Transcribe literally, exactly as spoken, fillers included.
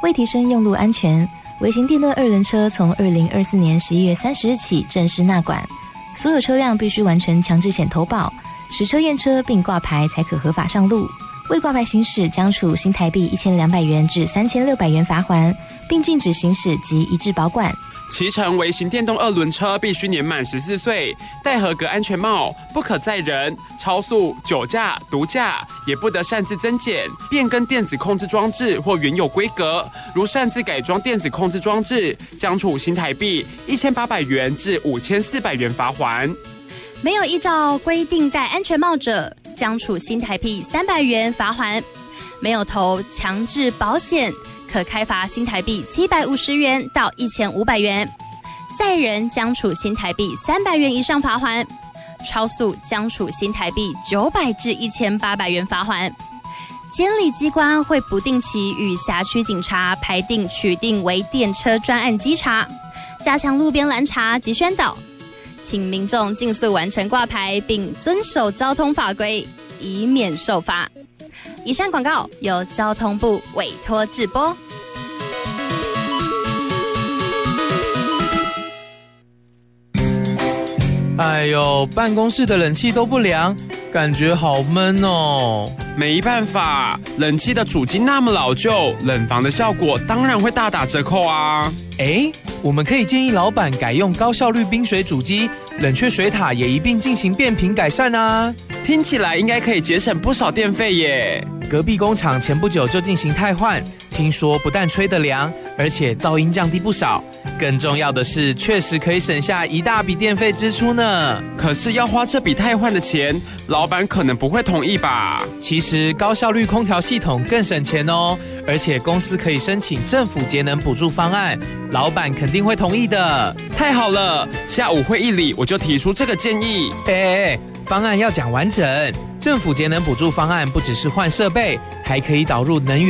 为提升用路安全，微型电动二轮车从二零二四年十一月三十日起正式纳管，所有车辆必须完成强制险投保，实车验车并挂牌才可合法上路。未挂牌行驶将处新台币一千两百元至三千六百元罚锾，并禁止行驶及移至保管。 骑乘微型电动二轮车必须年满十四岁，戴合格安全帽，不可载人、超速、酒驾、毒驾，也不得擅自增减、变更电子控制装置或原有规格。如擅自改装电子控制装置，将处新台币一千八百元至五千四百元罚锾。 没有依照规定戴安全帽者，将处新台币三百元罚锾。没有投强制保险，可开罚新台币七百五十元到一千五百元，载人将处新台币三百元以上罚锾，超速将处新台币九百至一千八百元罚锾。监理机关会不定期与辖区警察排定取定为电车专案稽查，加强路边拦查及宣导，请民众尽速完成挂牌并遵守交通法规，以免受罚。以上广告由交通部委托制播。 哎呦，办公室的冷气都不凉，感觉好闷哦。 没办法，冷气的主机那么老旧，冷房的效果当然会大打折扣啊。 哎，我们可以建议老板改用高效率冰水主机，冷却水塔也一并进行变频改善啊。 听起来应该可以节省不少电费耶。 隔壁工厂前不久就进行汰换，听说不但吹得凉，而且噪音降低不少。更重要的是，确实可以省下一大笔电费支出呢。 可是要花这笔汰换的钱，老板可能不会同意吧？ 其实高效率空调系统更省钱哦，而且公司可以申请政府节能补助方案，老板肯定会同意的。 太好了，下午会议里我就提出这个建议。 哎哎哎，方案要讲完整。政府节能补助方案不只是换设备，还可以导入能源